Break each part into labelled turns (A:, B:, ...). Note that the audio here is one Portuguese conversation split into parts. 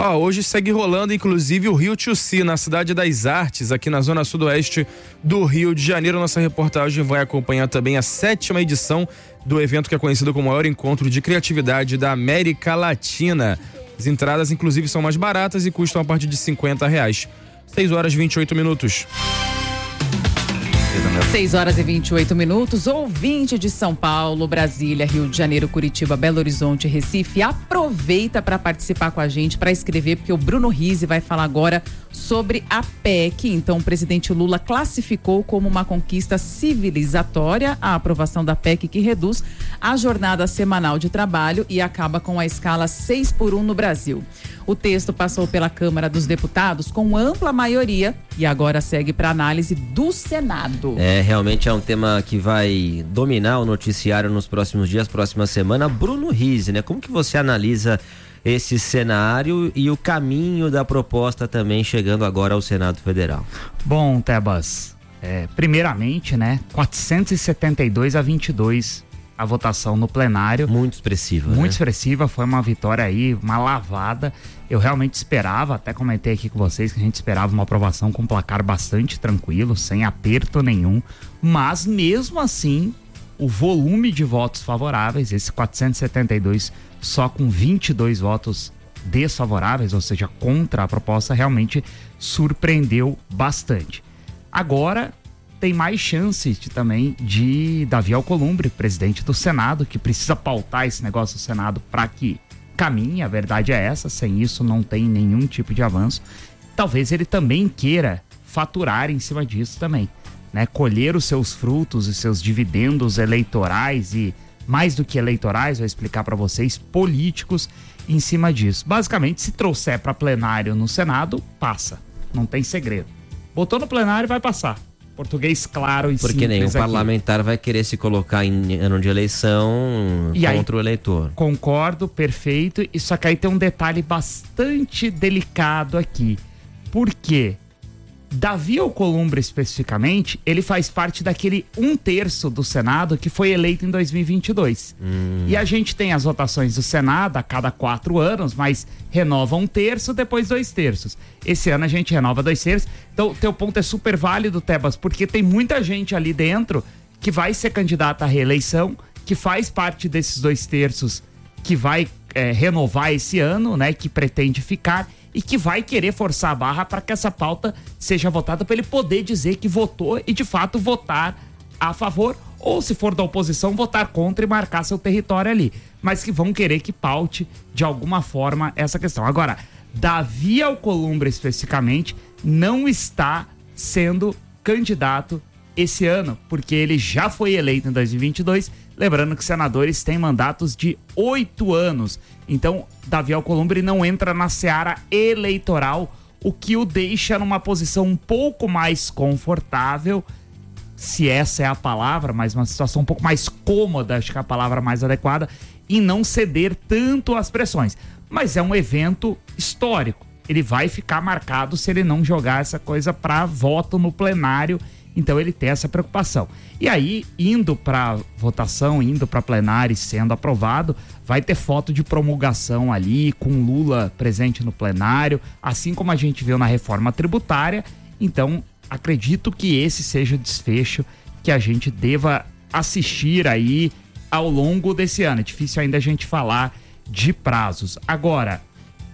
A: Hoje segue rolando, inclusive, o Rio Tchussi, na Cidade das Artes, aqui na zona sudoeste do Rio de Janeiro. Nossa reportagem vai acompanhar também a 7ª edição do evento que é conhecido como o maior encontro de criatividade da América Latina. As entradas, inclusive, são mais baratas e custam a partir de R$50. 6h28.
B: 6h28. Ouvinte de São Paulo, Brasília, Rio de Janeiro, Curitiba, Belo Horizonte, Recife, aproveita para participar com a gente, para escrever, porque o Bruno Rizzi vai falar agora sobre a PEC. Então, o presidente Lula classificou como uma conquista civilizatória a aprovação da PEC, que reduz a jornada semanal de trabalho e acaba com a escala 6x1 no Brasil. O texto passou pela Câmara dos Deputados com ampla maioria e agora segue para análise do Senado.
C: Realmente é um tema que vai dominar o noticiário nos próximos dias, próxima semana. Bruno Rizzi, né? Como que você analisa esse cenário e o caminho da proposta também chegando agora ao Senado Federal?
D: Bom, Tebas, primeiramente, né? 472-22 a votação no plenário.
C: Muito expressiva.
D: Muito expressiva, foi uma vitória aí, uma lavada. Eu realmente esperava, até comentei aqui com vocês que a gente esperava uma aprovação com um placar bastante tranquilo, sem aperto nenhum, mas mesmo assim, o volume de votos favoráveis, esse 472 só com 22 votos desfavoráveis, ou seja, contra a proposta, realmente surpreendeu bastante. Agora tem mais chance também de Davi Alcolumbre, presidente do Senado, que precisa pautar esse negócio do Senado para que caminhe, a verdade é essa, sem isso não tem nenhum tipo de avanço. Talvez ele também queira faturar em cima disso também, né? Colher os seus frutos e seus dividendos eleitorais e, mais do que eleitorais, vou explicar para vocês, políticos em cima disso. Basicamente, se trouxer para plenário no Senado, passa, não tem segredo. Botou no plenário, vai passar. Português claro e simples.
C: Porque nenhum parlamentar vai querer se colocar em ano de eleição contra o eleitor.
D: Concordo, perfeito. E só que aí tem um detalhe bastante delicado aqui. Por quê? Davi Alcolumbre, especificamente, ele faz parte daquele 1/3 do Senado que foi eleito em 2022. E a gente tem as votações do Senado a cada 4 anos, mas renova 1/3, depois 2/3. Esse ano a gente renova 2/3. Então, teu ponto é super válido, Tebas, porque tem muita gente ali dentro que vai ser candidata à reeleição, que faz parte desses 2/3 que vai renovar esse ano, né, que pretende ficar e que vai querer forçar a barra para que essa pauta seja votada, para ele poder dizer que votou e de fato votar a favor, ou se for da oposição, votar contra e marcar seu território ali, mas que vão querer que paute de alguma forma essa questão. Agora, Davi Alcolumbre especificamente não está sendo candidato esse ano, porque ele já foi eleito em 2022, lembrando que senadores têm mandatos de 8 anos. Então, Davi Alcolumbre não entra na seara eleitoral, o que o deixa numa posição um pouco mais confortável, se essa é a palavra, mas uma situação um pouco mais cômoda, acho que é a palavra mais adequada, em não ceder tanto às pressões. Mas é um evento histórico. Ele vai ficar marcado se ele não jogar essa coisa para voto no plenário. Então ele tem essa preocupação. E aí, indo para votação, indo para plenário e sendo aprovado, vai ter foto de promulgação ali, com Lula presente no plenário, assim como a gente viu na reforma tributária. Então, acredito que esse seja o desfecho que a gente deva assistir aí ao longo desse ano. É difícil ainda a gente falar de prazos. Agora,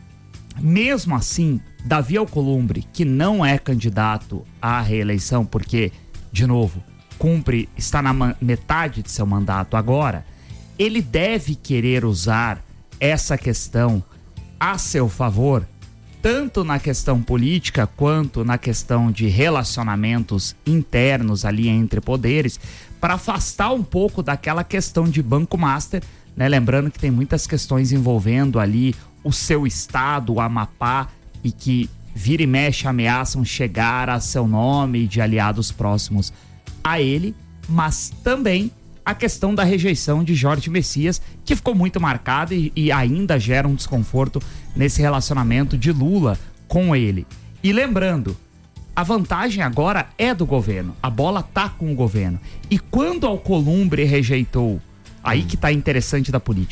D: mesmo assim, Davi Alcolumbre, que não é candidato à reeleição, porque, de novo, está na metade de seu mandato agora, ele deve querer usar essa questão a seu favor, tanto na questão política quanto na questão de relacionamentos internos ali entre poderes, para afastar um pouco daquela questão de Banco Master, né? Lembrando que tem muitas questões envolvendo ali o seu estado, o Amapá, e que vira e mexe ameaçam chegar a seu nome de aliados próximos a ele, mas também a questão da rejeição de Jorge Messias, que ficou muito marcada e ainda gera um desconforto nesse relacionamento de Lula com ele. E lembrando, a vantagem agora é do governo, a bola tá com o governo. E quando Alcolumbre rejeitou, aí que tá interessante da política,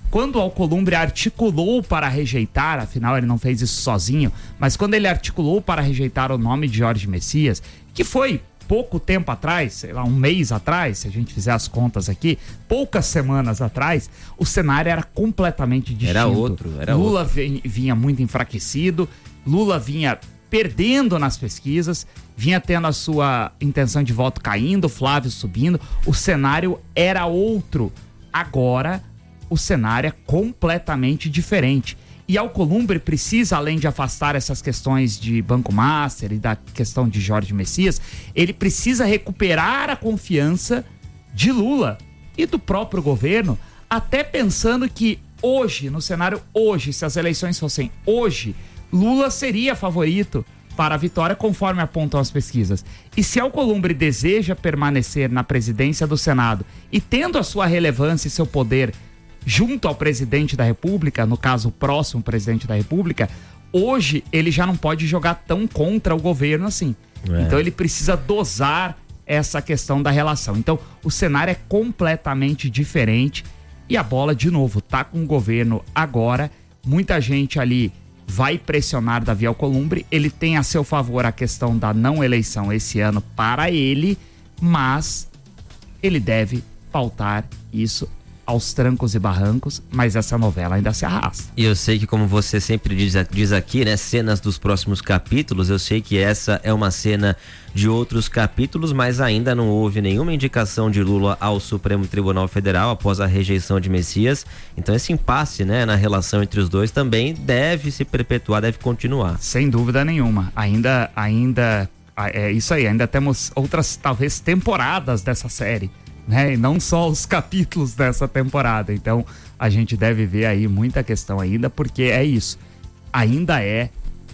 D: quando o Alcolumbre articulou para rejeitar, afinal ele não fez isso sozinho, mas quando ele articulou para rejeitar o nome de Jorge Messias, que foi pouco tempo atrás, sei lá, um mês atrás, se a gente fizer as contas aqui, poucas semanas atrás, o cenário era completamente distinto.
C: Era outro.
D: Lula vinha muito enfraquecido, Lula vinha perdendo nas pesquisas, vinha tendo a sua intenção de voto caindo, Flávio subindo, o cenário era outro. Agora, o cenário é completamente diferente. E Alcolumbre precisa, além de afastar essas questões de Banco Master e da questão de Jorge Messias, ele precisa recuperar a confiança de Lula e do próprio governo, até pensando que hoje, no cenário hoje, se as eleições fossem hoje, Lula seria favorito para a vitória, conforme apontam as pesquisas. E se Alcolumbre deseja permanecer na presidência do Senado e tendo a sua relevância e seu poder junto ao presidente da República, no caso o próximo presidente da República, hoje ele já não pode jogar tão contra o governo assim. Então ele precisa dosar essa questão da relação. Então o cenário é completamente diferente e a bola, de novo, tá com o governo agora. Muita gente ali vai pressionar Davi Alcolumbre, ele tem a seu favor a questão da não eleição esse ano para ele, mas ele deve pautar isso aos trancos e barrancos, mas essa novela ainda se arrasta.
C: E eu sei que, como você sempre diz aqui, né, cenas dos próximos capítulos, eu sei que essa é uma cena de outros capítulos, mas ainda não houve nenhuma indicação de Lula ao Supremo Tribunal Federal após a rejeição de Messias. Então esse impasse, né, na relação entre os dois também deve se perpetuar, deve continuar.
D: Sem dúvida nenhuma. Ainda é isso aí, ainda temos outras, talvez, temporadas dessa série, né? E não só os capítulos dessa temporada. Então a gente deve ver aí muita questão ainda, porque é isso. Ainda é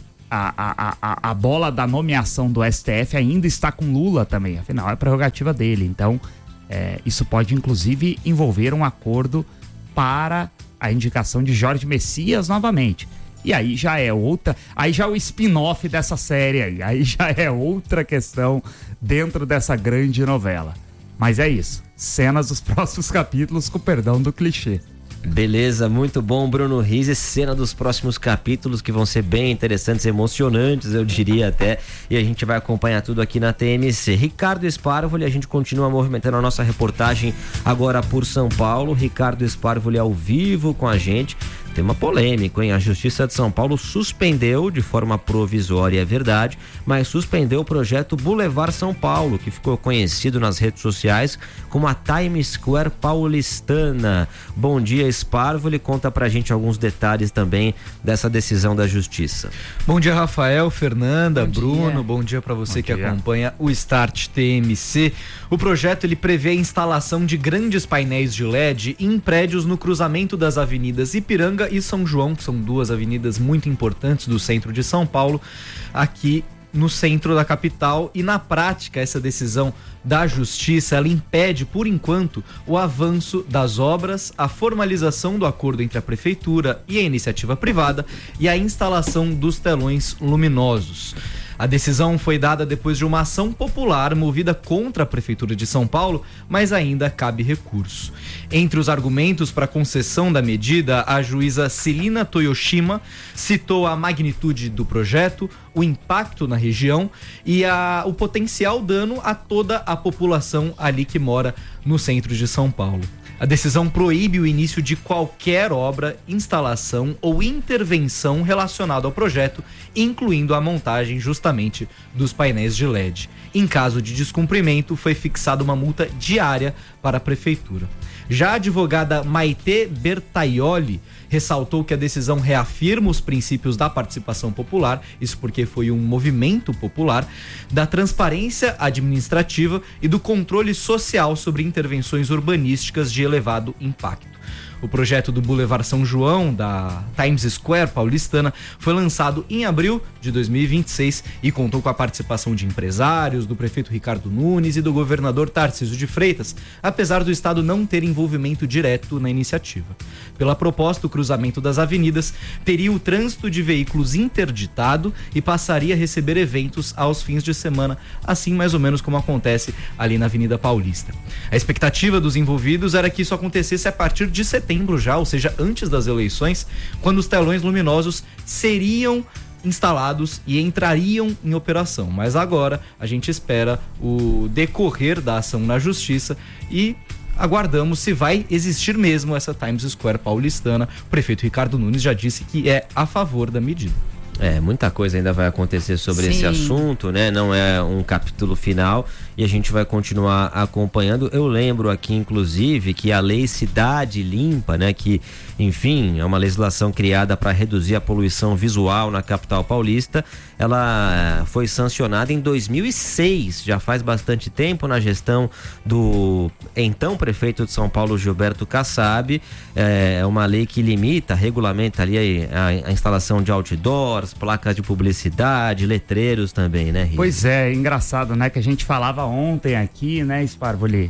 D: a bola da nomeação do STF ainda está com Lula também. Afinal, é prerrogativa dele. Então isso pode inclusive envolver um acordo para a indicação de Jorge Messias novamente. E aí já é outra, aí já é o spin-off dessa série aí já é outra questão dentro dessa grande novela. Mas é isso, cenas dos próximos capítulos, com perdão do clichê.
C: Beleza, muito bom, Bruno Rizzi. Cena dos próximos capítulos que vão ser bem interessantes, emocionantes, eu diria até. E a gente vai acompanhar tudo aqui na TMC. Ricardo Sparvoli, a gente continua movimentando a nossa reportagem agora por São Paulo. Ricardo Sparvoli ao vivo com a gente. Tema polêmico, hein? A Justiça de São Paulo suspendeu de forma provisória, é verdade, mas suspendeu o projeto Boulevard São Paulo, que ficou conhecido nas redes sociais como a Times Square paulistana. Bom dia, Sparvoli, conta pra gente alguns detalhes também dessa decisão da Justiça.
E: Bom dia, Rafael, Fernanda, Bruno, bom dia pra você que acompanha o Start TMC. O projeto ele prevê a instalação de grandes painéis de LED em prédios no cruzamento das avenidas Ipiranga e São João, que são duas avenidas muito importantes do centro de São Paulo, aqui no centro da capital. E na prática, essa decisão da Justiça, ela impede, por enquanto, o avanço das obras, a formalização do acordo entre a Prefeitura e a iniciativa privada e a instalação dos telões luminosos. A decisão foi dada depois de uma ação popular movida contra a Prefeitura de São Paulo, mas ainda cabe recurso. Entre os argumentos para a concessão da medida, a juíza Celina Toyoshima citou a magnitude do projeto, o impacto na região e o potencial dano a toda a população ali que mora no centro de São Paulo. A decisão proíbe o início de qualquer obra, instalação ou intervenção relacionada ao projeto, incluindo a montagem justamente dos painéis de LED. Em caso de descumprimento, foi fixada uma multa diária para a Prefeitura. Já a advogada Maite Bertaioli ressaltou que a decisão reafirma os princípios da participação popular, isso porque foi um movimento popular, da transparência administrativa e do controle social sobre intervenções urbanísticas de elevado impacto. O projeto do Boulevard São João, da Times Square paulistana, foi lançado em abril de 2026 e contou com a participação de empresários, do prefeito Ricardo Nunes e do governador Tarcísio de Freitas, apesar do estado não ter envolvimento direto na iniciativa. Pela proposta, o cruzamento das avenidas teria o trânsito de veículos interditado e passaria a receber eventos aos fins de semana, assim mais ou menos como acontece ali na Avenida Paulista. A expectativa dos envolvidos era que isso acontecesse a partir de setembro, setembro já, ou seja, antes das eleições, quando os telões luminosos seriam instalados e entrariam em operação. Mas agora a gente espera o decorrer da ação na justiça e aguardamos se vai existir mesmo essa Times Square paulistana. O prefeito Ricardo Nunes já disse que é a favor da medida.
C: Muita coisa ainda vai acontecer sobre esse assunto, né? Não é um capítulo final e a gente vai continuar acompanhando. Eu lembro aqui, inclusive, que a Lei Cidade Limpa, né? Que, enfim, é uma legislação criada para reduzir a poluição visual na capital paulista. Ela foi sancionada em 2006, já faz bastante tempo, na gestão do então prefeito de São Paulo, Gilberto Kassab. É uma lei que limita, regulamenta ali a instalação de outdoors, placas de publicidade, letreiros também, né, Rio?
D: Pois é, engraçado, né, que a gente falava ontem aqui, né, Sparvoli,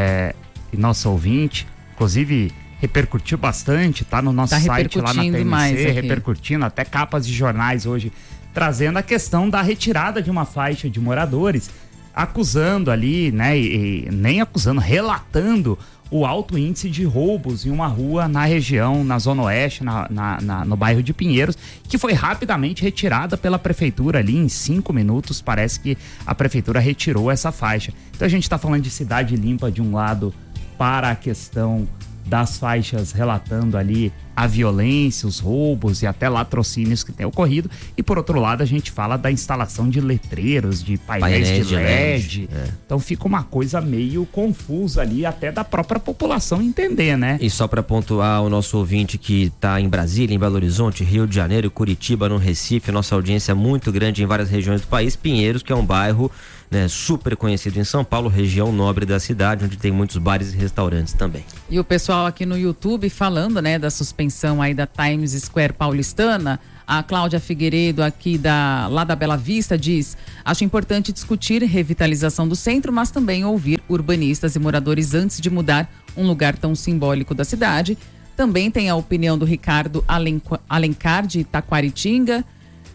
D: e nosso ouvinte, inclusive repercutiu bastante, tá no nosso site lá na TMC, repercutindo, até capas de jornais hoje, trazendo a questão da retirada de uma faixa de moradores, acusando ali, né, e nem acusando, relatando o alto índice de roubos em uma rua na região, na Zona Oeste, no bairro de Pinheiros, que foi rapidamente retirada pela prefeitura ali em 5 minutos. Parece que a prefeitura retirou essa faixa. Então a gente está falando de cidade limpa de um lado, para a questão das faixas relatando ali a violência, os roubos e até latrocínios que tem ocorrido, e por outro lado a gente fala da instalação de letreiros, de painéis de LED. Então fica uma coisa meio confusa ali, até da própria população entender, né?
C: E só para pontuar o nosso ouvinte que está em Brasília, em Belo Horizonte, Rio de Janeiro, Curitiba, no Recife, nossa audiência é muito grande em várias regiões do país. Pinheiros, que é um bairro, né, super conhecido em São Paulo, região nobre da cidade, onde tem muitos bares e restaurantes também.
B: E o pessoal aqui no YouTube falando, né, da suspensão aí da Times Square paulistana. A Cláudia Figueiredo aqui lá da Bela Vista diz: acho importante discutir revitalização do centro, mas também ouvir urbanistas e moradores antes de mudar um lugar tão simbólico da cidade. Também tem a opinião do Ricardo Alencar de Taquaritinga.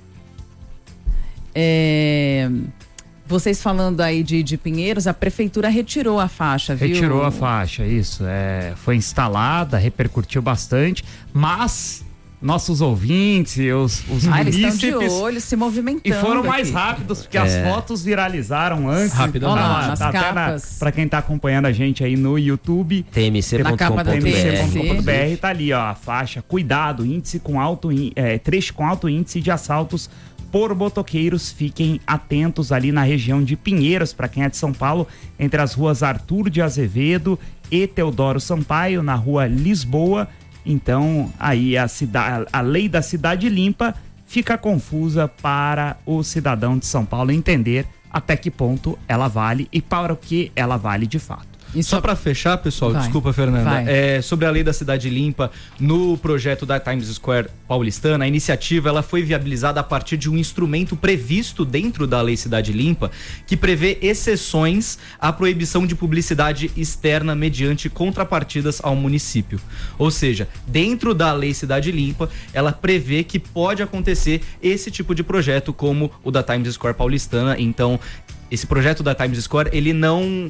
B: Vocês falando aí de Pinheiros, a prefeitura retirou a faixa, viu?
D: Retirou a faixa, isso. Foi instalada, repercutiu bastante, mas nossos ouvintes, os
B: eles estão de olho, se movimentando.
D: E foram mais rápidos, porque as fotos viralizaram antes.
B: Rapidamente. Olha lá, nas capas.
D: Pra quem tá acompanhando a gente aí no YouTube,
C: tmc.com.br,
D: tá ali, ó, a faixa, cuidado, trecho com alto índice de assaltos por motoqueiros. Fiquem atentos ali na região de Pinheiros, para quem é de São Paulo, entre as ruas Arthur de Azevedo e Teodoro Sampaio, na rua Lisboa. Então, aí a lei da cidade limpa fica confusa para o cidadão de São Paulo entender até que ponto ela vale e para o que ela vale de fato.
E: Só para fechar, pessoal, desculpa, Fernanda, sobre a lei da cidade limpa, no projeto da Times Square paulistana, a iniciativa ela foi viabilizada a partir de um instrumento previsto dentro da lei cidade limpa, que prevê exceções à proibição de publicidade externa mediante contrapartidas ao município. Ou seja, dentro da lei cidade limpa, ela prevê que pode acontecer esse tipo de projeto como o da Times Square paulistana. Então, esse projeto da Times Square, ele não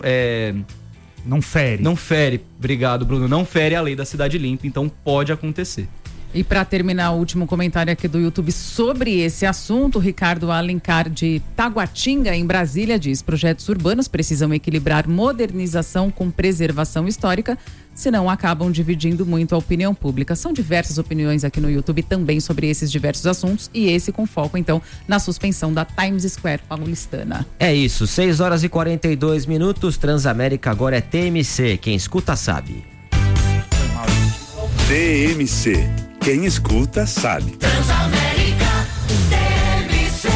E: fere, obrigado, Bruno, não fere a lei da cidade limpa, então pode acontecer.
B: E para terminar, o último comentário aqui do YouTube sobre esse assunto, Ricardo Alencar de Taguatinga, em Brasília, diz: projetos urbanos precisam equilibrar modernização com preservação histórica, senão acabam dividindo muito a opinião pública. São diversas opiniões aqui no YouTube também sobre esses diversos assuntos, e esse com foco, então, na suspensão da Times Square paulistana.
C: É isso, 6h42, Transamérica agora é TMC, quem escuta sabe.
F: TMC, quem escuta sabe.
G: Transamérica, TMC.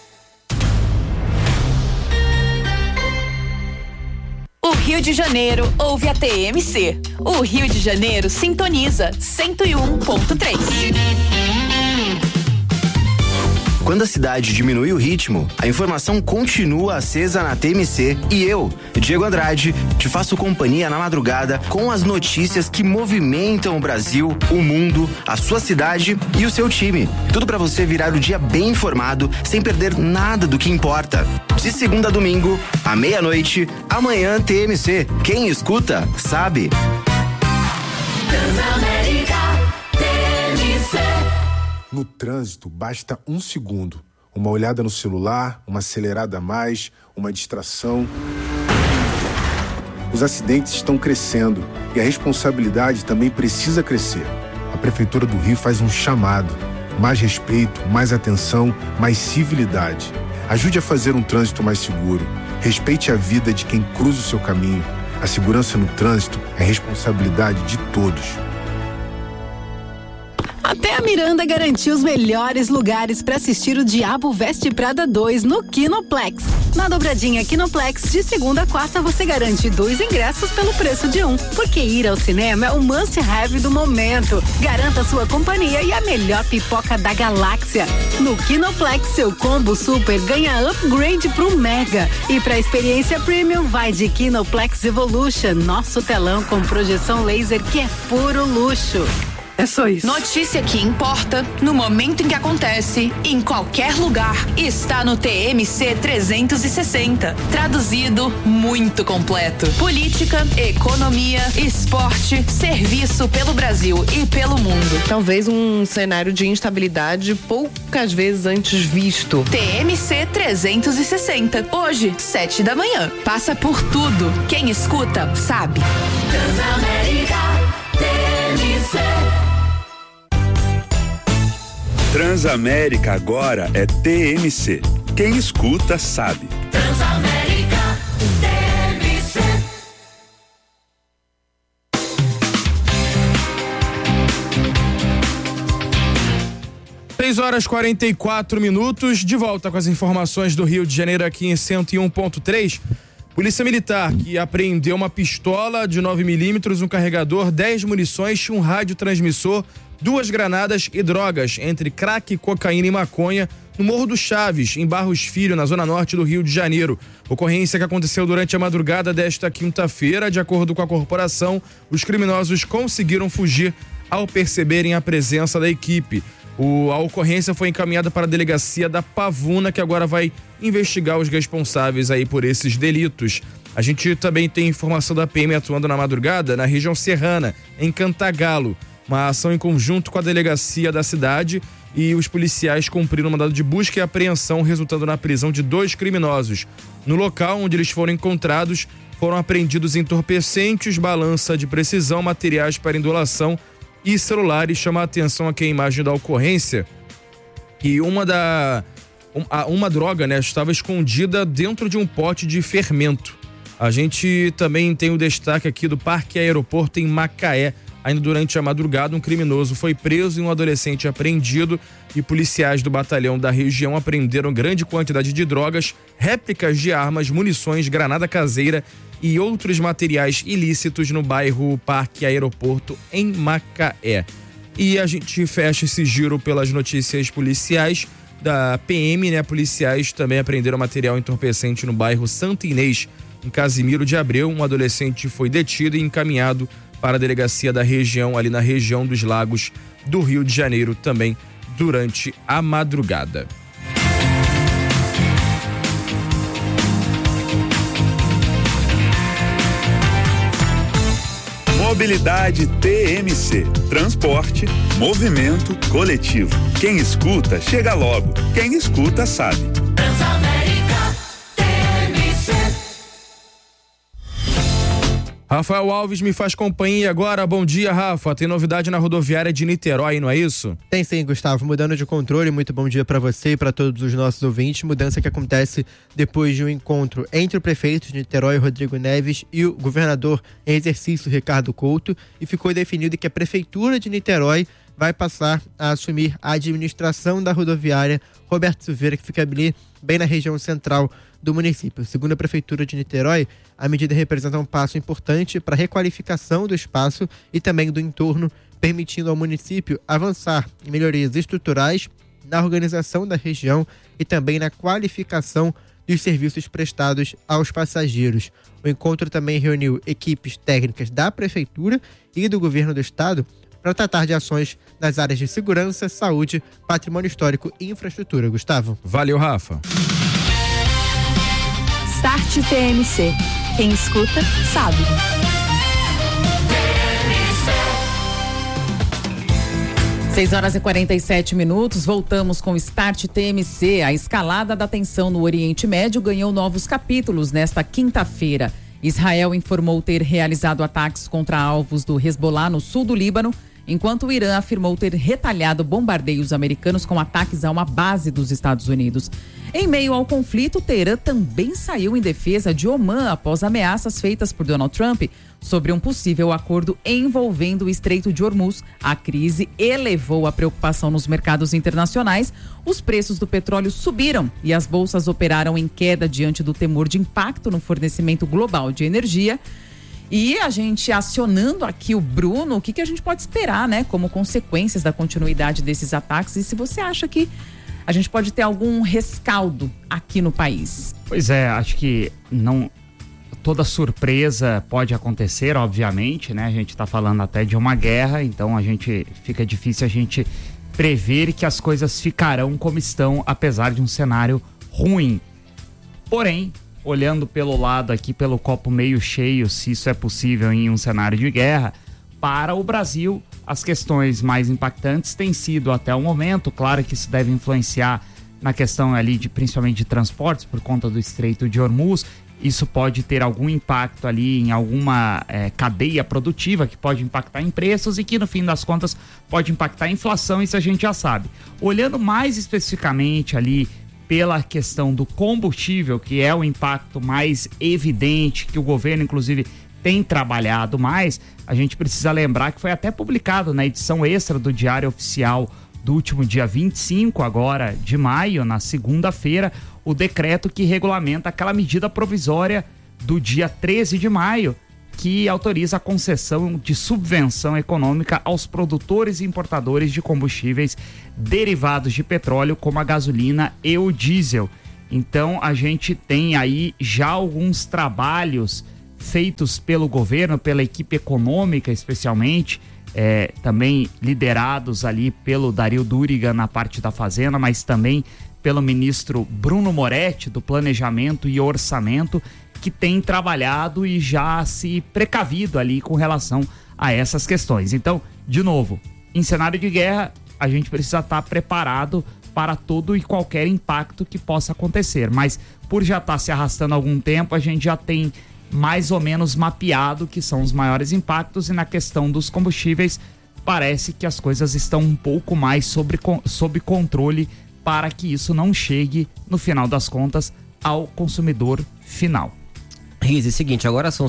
G: O Rio de Janeiro ouve a TMC. O Rio de Janeiro sintoniza 101.3.
H: Quando a cidade diminui o ritmo, a informação continua acesa na TMC e eu, Diego Andrade, te faço companhia na madrugada com as notícias que movimentam o Brasil, o mundo, a sua cidade e o seu time. Tudo para você virar o dia bem informado, sem perder nada do que importa. De segunda a domingo, à meia-noite, amanhã TMC. Quem escuta, sabe.
I: Transamérica TMC.
J: No trânsito, basta 1 segundo. Uma olhada no celular, uma acelerada a mais, uma distração. Os acidentes estão crescendo e a responsabilidade também precisa crescer. A Prefeitura do Rio faz um chamado. Mais respeito, mais atenção, mais civilidade. Ajude a fazer um trânsito mais seguro. Respeite a vida de quem cruza o seu caminho. A segurança no trânsito é responsabilidade de todos.
K: Até a Miranda garantiu os melhores lugares para assistir o Diabo Veste Prada 2 no Kinoplex. Na dobradinha Kinoplex, de segunda a quarta, você garante 2 ingressos pelo preço de 1. Porque ir ao cinema é o must-have do momento. Garanta sua companhia e a melhor pipoca da galáxia. No Kinoplex, seu combo super ganha upgrade pro Mega. E pra experiência premium, vai de Kinoplex Evolution, nosso telão com projeção laser que é puro luxo. É só isso.
G: Notícia que importa, no momento em que acontece, em qualquer lugar, está no TMC 360. Traduzido, muito completo. Política, economia, esporte, serviço pelo Brasil e pelo mundo.
L: Talvez um cenário de instabilidade poucas vezes antes visto.
G: TMC 360. Hoje, 7 da manhã. Passa por tudo. Quem escuta, sabe.
I: Transamérica TMC.
F: Transamérica agora é TMC. Quem escuta sabe.
I: Transamérica TMC.
A: 6h44, de volta com as informações do Rio de Janeiro aqui em 101.3. Polícia Militar que apreendeu uma pistola de 9mm, um carregador, 10 munições, um radiotransmissor, 2 granadas e drogas, entre crack, cocaína e maconha, no Morro do Chaves, em Barros Filho, na zona norte do Rio de Janeiro. Ocorrência que aconteceu durante a madrugada desta quinta-feira. De acordo com a corporação, os criminosos conseguiram fugir ao perceberem a presença da equipe. A ocorrência foi encaminhada para a delegacia da Pavuna, que agora vai investigar os responsáveis aí por esses delitos. A gente também tem informação da PM atuando na madrugada na região serrana, em Cantagalo. Uma ação em conjunto com a delegacia da cidade, e os policiais cumpriram um mandado de busca e apreensão, resultando na prisão de 2 criminosos. No local onde eles foram encontrados, foram apreendidos entorpecentes, balança de precisão, materiais para indolação e celulares. Chama a atenção aqui a imagem da ocorrência, que uma droga, né, estava escondida dentro de um pote de fermento. A gente também tem o destaque aqui do Parque Aeroporto em Macaé. Ainda durante a madrugada, um criminoso foi preso e um adolescente apreendido, e policiais do batalhão da região apreenderam grande quantidade de drogas, réplicas de armas, munições, granada caseira e outros materiais ilícitos no bairro Parque Aeroporto em Macaé. E a gente fecha esse giro pelas notícias policiais da PM, né? Policiais também apreenderam material entorpecente no bairro Santo Inês, em Casimiro de Abreu. Um adolescente foi detido e encaminhado para a delegacia da região, ali na região dos Lagos do Rio de Janeiro, também durante a madrugada.
F: Mobilidade TMC. Transporte, movimento coletivo. Quem escuta, chega logo. Quem escuta, sabe.
I: Transamérica TMC.
A: Rafael Alves me faz companhia agora. Bom dia, Rafa. Tem novidade na rodoviária de Niterói, não é isso?
M: Tem sim, Gustavo. Mudando de controle, muito bom dia para você e para todos os nossos ouvintes. Mudança que acontece depois de um encontro entre o prefeito de Niterói, Rodrigo Neves, e o governador em exercício, Ricardo Couto, e ficou definido que a prefeitura de Niterói vai passar a assumir a administração da rodoviária Roberto Silveira, que fica ali bem na região central do município. Segundo a Prefeitura de Niterói, a medida representa um passo importante para a requalificação do espaço e também do entorno, permitindo ao município avançar em melhorias estruturais na organização da região e também na qualificação dos serviços prestados aos passageiros. O encontro também reuniu equipes técnicas da Prefeitura e do Governo do Estado para tratar de ações nas áreas de segurança, saúde, patrimônio histórico e infraestrutura. Gustavo.
A: Valeu, Rafa.
G: Start TMC. Quem escuta, sabe.
B: 6h47, voltamos com o Start TMC. A escalada da tensão no Oriente Médio ganhou novos capítulos nesta quinta-feira. Israel informou ter realizado ataques contra alvos do Hezbollah no sul do Líbano, enquanto o Irã afirmou ter retalhado bombardeios americanos com ataques a uma base dos Estados Unidos. Em meio ao conflito, Teherã também saiu em defesa de Omã após ameaças feitas por Donald Trump sobre um possível acordo envolvendo o Estreito de Hormuz. A crise elevou a preocupação nos mercados internacionais. Os preços do petróleo subiram e as bolsas operaram em queda diante do temor de impacto no fornecimento global de energia. E a gente acionando aqui o Bruno, o que a gente pode esperar, né? Como consequências da continuidade desses ataques, e se você acha que a gente pode ter algum rescaldo aqui no país.
D: Pois é, acho que não toda surpresa pode acontecer, obviamente, né? A gente tá falando até de uma guerra, então fica difícil a gente prever que as coisas ficarão como estão, apesar de um cenário ruim. Porém, olhando pelo lado aqui, pelo copo meio cheio, se isso é possível em um cenário de guerra, para o Brasil, as questões mais impactantes têm sido até o momento, claro que isso deve influenciar na questão ali principalmente de transportes por conta do Estreito de Hormuz. Isso pode ter algum impacto ali em alguma cadeia produtiva que pode impactar em preços e que no fim das contas pode impactar a inflação, isso a gente já sabe. Olhando mais especificamente ali pela questão do combustível, que é o impacto mais evidente, que o governo inclusive tem trabalhado mais, a gente precisa lembrar que foi até publicado na edição extra do Diário Oficial do último dia 25 agora de maio, na segunda-feira, o decreto que regulamenta aquela medida provisória do dia 13 de maio, que autoriza a concessão de subvenção econômica aos produtores e importadores de combustíveis derivados de petróleo, como a gasolina e o diesel. Então, a gente tem aí já alguns trabalhos feitos pelo governo, pela equipe econômica especialmente, também liderados ali pelo Dario Duriga na parte da Fazenda, mas também pelo ministro Bruno Moretti, do Planejamento e Orçamento, que tem trabalhado e já se precavido ali com relação a essas questões. Então, de novo, em cenário de guerra, a gente precisa estar preparado para todo e qualquer impacto que possa acontecer, mas por já estar se arrastando há algum tempo, a gente já tem mais ou menos mapeado que são os maiores impactos, e na questão dos combustíveis parece que as coisas estão um pouco mais sob controle para que isso não chegue, no final das contas, ao consumidor final.
C: Rize, seguinte, agora são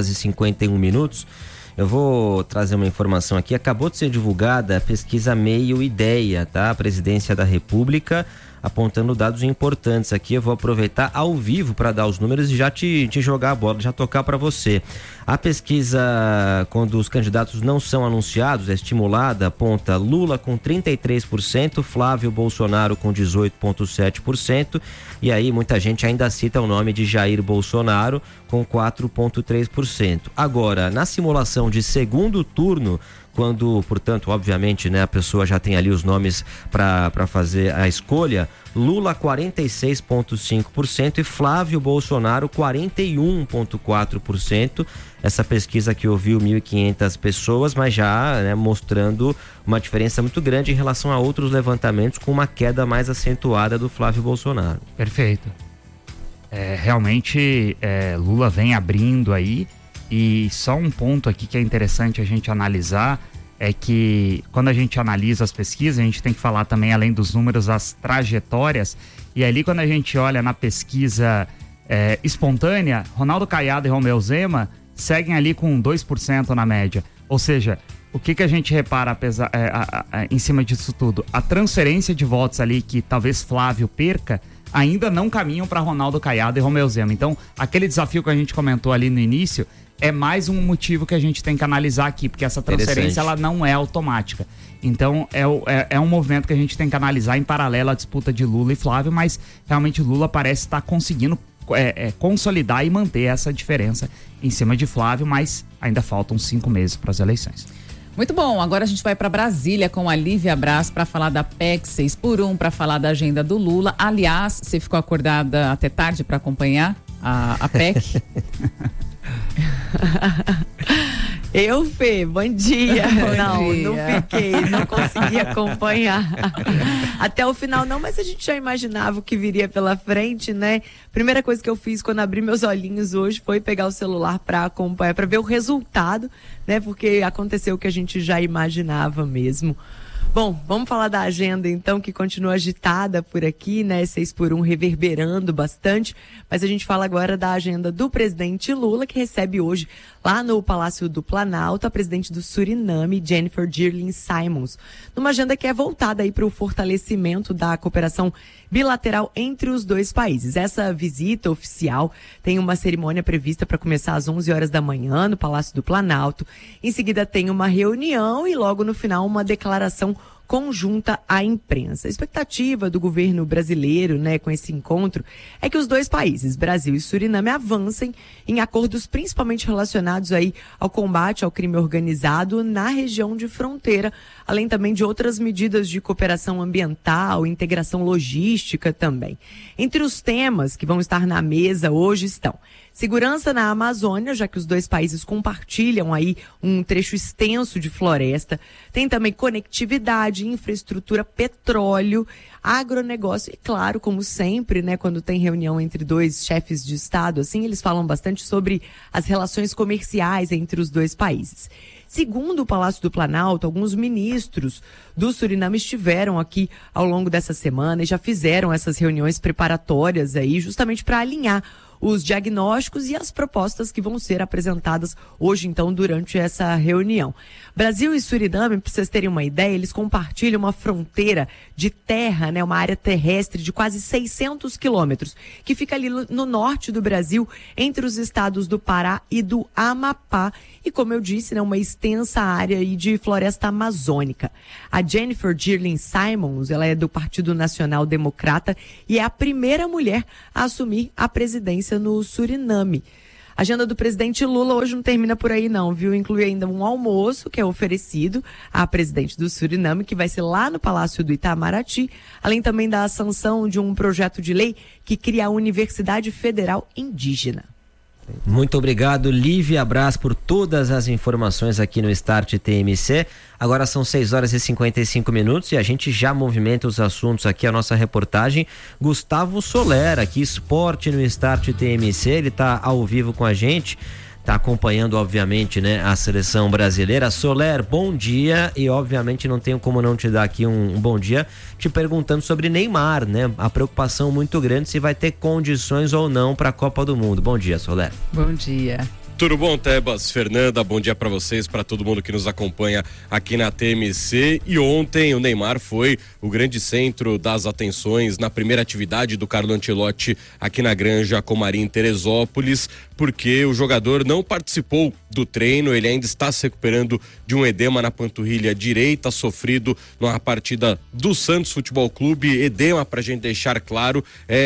C: 6h51. Eu vou trazer uma informação aqui. Acabou de ser divulgada a pesquisa Meio Ideia, tá? A Presidência da República, apontando dados importantes aqui. Eu vou aproveitar ao vivo para dar os números e já te jogar a bola, já tocar para você. A pesquisa, quando os candidatos não são anunciados, é estimulada, aponta Lula com 33%, Flávio Bolsonaro com 18,7%, e aí muita gente ainda cita o nome de Jair Bolsonaro com 4,3%. Agora, na simulação de segundo turno, quando, portanto, obviamente, né, a pessoa já tem ali os nomes para fazer a escolha, Lula 46,5% e Flávio Bolsonaro 41,4%. Essa pesquisa que ouviu 1.500 pessoas, mas já, né, mostrando uma diferença muito grande em relação a outros levantamentos, com uma queda mais acentuada do Flávio Bolsonaro.
D: Perfeito. Realmente, Lula vem abrindo aí. E só um ponto aqui que é interessante a gente analisar é que quando a gente analisa as pesquisas, a gente tem que falar também, além dos números, as trajetórias. E ali, quando a gente olha na pesquisa espontânea, Ronaldo Caiado e Romeu Zema seguem ali com 2% na média. Ou seja, o que a gente repara em cima disso tudo? A transferência de votos ali que talvez Flávio perca ainda não caminham para Ronaldo Caiado e Romeu Zema. Então, aquele desafio que a gente comentou ali no início é mais um motivo que a gente tem que analisar aqui, porque essa transferência ela não é automática. Então, é um movimento que a gente tem que analisar em paralelo à disputa de Lula e Flávio, mas realmente Lula parece estar conseguindo consolidar e manter essa diferença em cima de Flávio, mas ainda faltam 5 meses para as eleições.
B: Muito bom, agora a gente vai para Brasília com a Lívia Braz para falar da PEC 6x1, para falar da agenda do Lula. Aliás, você ficou acordada até tarde para acompanhar a PEC?
N: Fê, bom dia.
B: Bom dia.
N: Não fiquei, não consegui acompanhar até o final não, mas a gente já imaginava o que viria pela frente, né? Primeira coisa que eu fiz quando abri meus olhinhos hoje foi pegar o celular para acompanhar, para ver o resultado, né? Porque aconteceu o que a gente já imaginava mesmo. Bom, vamos falar da agenda então, que continua agitada por aqui, né? 6x1 reverberando bastante, mas a gente fala agora da agenda do presidente Lula, que recebe hoje lá no Palácio do Planalto a presidente do Suriname, Jennifer Girling Simons, numa agenda que é voltada aí para o fortalecimento da cooperação bilateral entre os dois países. Essa visita oficial tem uma cerimônia prevista para começar às 11 horas da manhã no Palácio do Planalto. Em seguida tem uma reunião e logo no final uma declaração conjunta à imprensa. A expectativa do governo brasileiro, né, com esse encontro, é que os dois países, Brasil e Suriname, avancem em acordos principalmente relacionados aí ao combate ao crime organizado na região de fronteira, além também de outras medidas de cooperação ambiental, integração logística também. Entre os temas que vão estar na mesa hoje estão segurança na Amazônia, já que os dois países compartilham aí um trecho extenso de floresta. Tem também conectividade, infraestrutura, petróleo, agronegócio e, claro, como sempre, né, quando tem reunião entre dois chefes de Estado, assim, eles falam bastante sobre as relações comerciais entre os dois países. Segundo o Palácio do Planalto, alguns ministros do Suriname estiveram aqui ao longo dessa semana e já fizeram essas reuniões preparatórias aí, justamente para alinhar os diagnósticos e as propostas que vão ser apresentadas hoje, então, durante essa reunião. Brasil e Suriname, para vocês terem uma ideia, eles compartilham uma fronteira de terra, né, uma área terrestre de quase 600 quilômetros, que fica ali no norte do Brasil, entre os estados do Pará e do Amapá. E, como eu disse, né, uma extensa área aí de floresta amazônica. A Jennifer Girling Simons, ela é do Partido Nacional Democrata e é a primeira mulher a assumir a presidência no Suriname. A agenda do presidente Lula hoje não termina por aí não, viu? Inclui ainda um almoço que é oferecido à presidente do Suriname, que vai ser lá no Palácio do Itamaraty, além também da sanção de um projeto de lei que cria a Universidade Federal Indígena.
C: Muito obrigado, Lívia Brás, por todas as informações aqui no Start TMC. Agora são 6h55 e a gente já movimenta os assuntos aqui, a nossa reportagem. Gustavo Soler, aqui, Esporte no Start TMC, ele está ao vivo com a gente, está acompanhando, obviamente, né, a seleção brasileira. Soler, bom dia, e obviamente não tenho como não te dar aqui um bom dia, te perguntando sobre Neymar, né? A preocupação muito grande se vai ter condições ou não para a Copa do Mundo. Bom dia, Soler.
B: Bom dia.
O: Tudo bom, Tebas? Fernanda, bom dia para vocês, para todo mundo que nos acompanha aqui na TMC. E ontem o Neymar foi o grande centro das atenções na primeira atividade do Carlo Ancelotti aqui na Granja Comari, em Teresópolis, porque o jogador não participou do treino, ele ainda está se recuperando de um edema na panturrilha direita, sofrido numa partida do Santos Futebol Clube. Edema, pra gente deixar claro,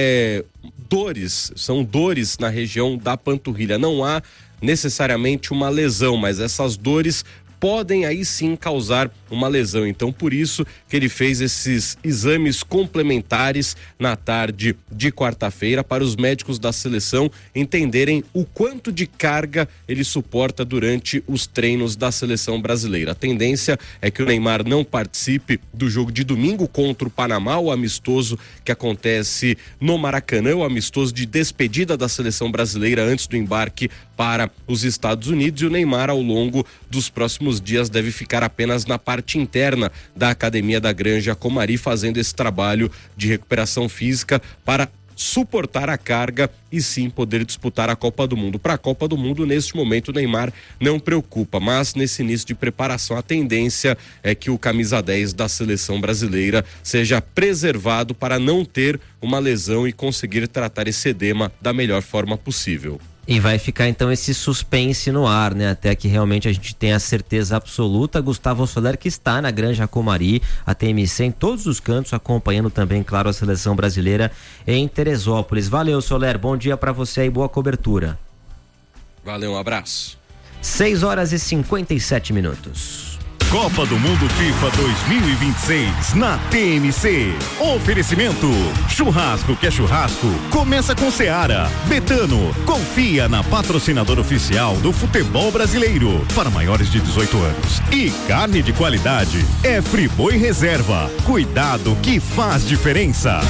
O: são dores na região da panturrilha. Não há necessariamente uma lesão, mas essas dores podem aí sim causar uma lesão. Então, por isso que ele fez esses exames complementares na tarde de quarta-feira para os médicos da seleção entenderem o quanto de carga ele suporta durante os treinos da seleção brasileira. A tendência é que o Neymar não participe do jogo de domingo contra o Panamá, o amistoso que acontece no Maracanã, o amistoso de despedida da seleção brasileira antes do embarque para os Estados Unidos. E o Neymar, ao longo dos próximos dias, deve ficar apenas na parte interna da Academia da Granja Comari, fazendo esse trabalho de recuperação física para suportar a carga e sim poder disputar a Copa do Mundo. Para a Copa do Mundo, neste momento, o Neymar não preocupa, mas nesse início de preparação, a tendência é que o camisa 10 da seleção brasileira seja preservado para não ter uma lesão e conseguir tratar esse edema da melhor forma possível.
C: E vai ficar então esse suspense no ar, né? Até que realmente a gente tenha a certeza absoluta. Gustavo Soler, que está na Granja Comari, a TMC em todos os cantos, acompanhando também, claro, a seleção brasileira em Teresópolis. Valeu, Soler, bom dia para você e boa cobertura.
O: Valeu, um abraço.
C: 6h57.
P: Copa do Mundo FIFA 2026 na TMC. Oferecimento: churrasco que é churrasco, começa com Seara. Betano, confia na patrocinadora oficial do futebol brasileiro para maiores de 18 anos. E carne de qualidade é Friboi Reserva. Cuidado que faz diferença.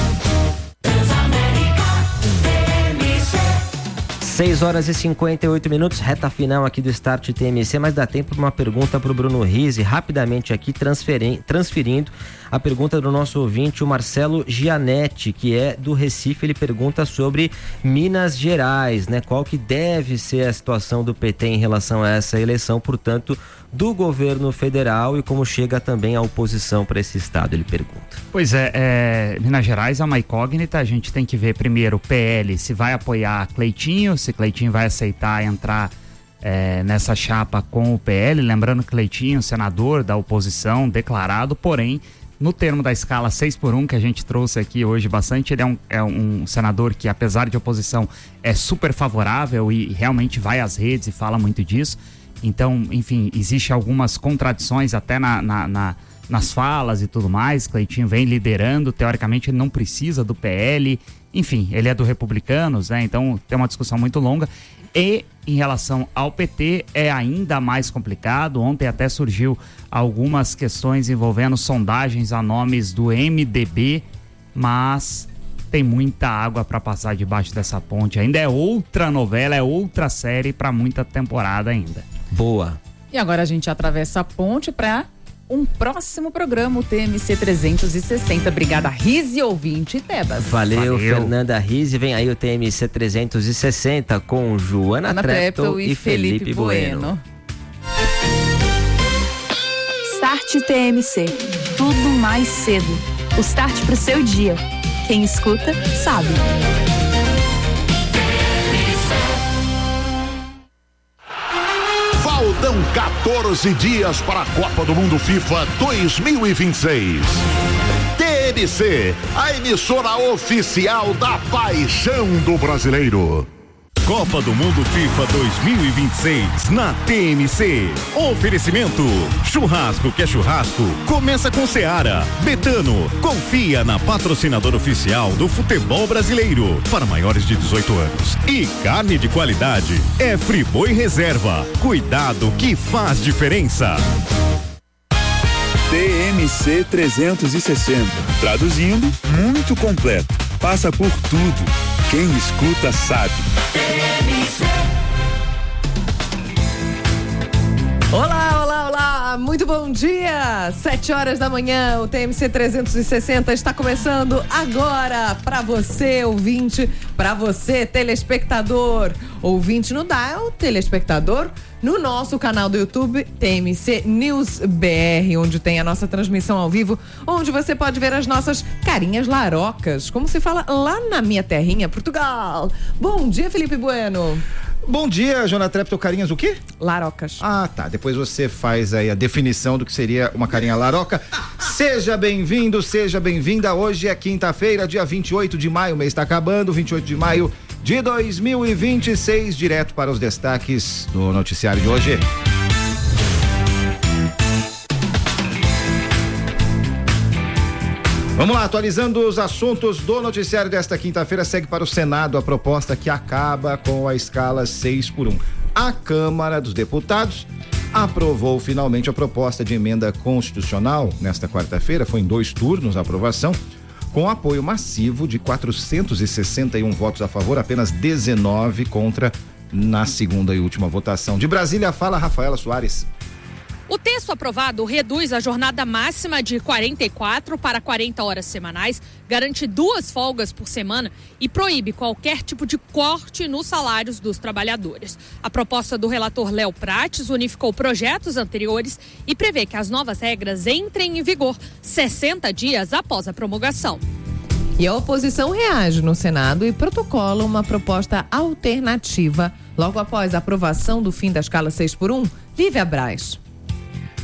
C: 6 horas e 58 minutos, reta final aqui do Start TMC, mas dá tempo para uma pergunta para o Bruno Rizzi, rapidamente aqui transferindo a pergunta do nosso ouvinte, o Marcelo Gianetti, que é do Recife. Ele pergunta sobre Minas Gerais, né? Qual que deve ser a situação do PT em relação a essa eleição, portanto, do governo federal, e como chega também a oposição para esse estado, ele pergunta.
D: Pois Minas Gerais é uma incógnita, a gente tem que ver primeiro o PL se vai apoiar Cleitinho, se Cleitinho vai aceitar entrar nessa chapa com o PL, lembrando que Cleitinho, senador da oposição, declarado, porém, no termo da escala 6x1, que a gente trouxe aqui hoje bastante, ele é um senador que, apesar de oposição, é super favorável e realmente vai às redes e fala muito disso. Então, enfim, existe algumas contradições até nas falas e tudo mais. Cleitinho vem liderando, teoricamente ele não precisa do PL, enfim, ele é do Republicanos, né? Então tem uma discussão muito longa. E em relação ao PT é ainda mais complicado. Ontem até surgiu algumas questões envolvendo sondagens a nomes do MDB, mas tem muita água para passar debaixo dessa ponte. Ainda é outra novela, é outra série para muita temporada ainda.
C: Boa.
B: E agora a gente atravessa a ponte para um próximo programa, o TMC 360. Obrigada, Rizzi, ouvinte e Tebas.
C: Valeu, Fernanda Rizzi. Vem aí o TMC 360 com Joana Treptow e Felipe Bueno.
Q: Start TMC. Tudo mais cedo. O start pro seu dia. Quem escuta, sabe.
R: Faltam 14 dias para a Copa do Mundo FIFA 2026. TMC, a emissora oficial da paixão do brasileiro.
P: Copa do Mundo FIFA 2026 na TMC. Oferecimento: churrasco que é churrasco, começa com Seara. Betano, confia na patrocinadora oficial do futebol brasileiro para maiores de 18 anos. E carne de qualidade é Friboi Reserva. Cuidado que faz diferença.
F: TMC 360. Traduzindo, muito completo. Passa por tudo. Quem escuta sabe.
L: Olá, olá, olá, muito bom dia, 7 horas da manhã, o TMC 360 está começando agora, para você ouvinte, para você telespectador, ouvinte no dial, telespectador, no nosso canal do YouTube, TMC News BR, onde tem a nossa transmissão ao vivo, onde você pode ver as nossas carinhas larocas, como se fala lá na minha terrinha, Portugal. Bom dia, Felipe Bueno.
S: Bom dia, Joana Treptow, carinhas o quê?
L: Larocas.
S: Ah, tá. Depois você faz aí a definição do que seria uma carinha laroca. Seja bem-vindo, seja bem-vinda. Hoje é quinta-feira, dia 28 de maio, o mês está acabando, 28 de maio de 2026, direto para os destaques do noticiário de hoje. Vamos lá, atualizando os assuntos do noticiário desta quinta-feira, segue para o Senado a proposta que acaba com a escala 6x1. A Câmara dos Deputados aprovou finalmente a proposta de emenda constitucional nesta quarta-feira, foi em 2 turnos a aprovação, com apoio massivo de 461 votos a favor, apenas 19 contra na segunda e última votação. De Brasília, fala Rafaela Soares.
T: O texto aprovado reduz a jornada máxima de 44 para 40 horas semanais, garante 2 folgas por semana e proíbe qualquer tipo de corte nos salários dos trabalhadores. A proposta do relator Léo Prates unificou projetos anteriores e prevê que as novas regras entrem em vigor 60 dias após a promulgação.
L: E a oposição reage no Senado e protocola uma proposta alternativa logo após a aprovação do fim da escala 6x1. Lívia Braz.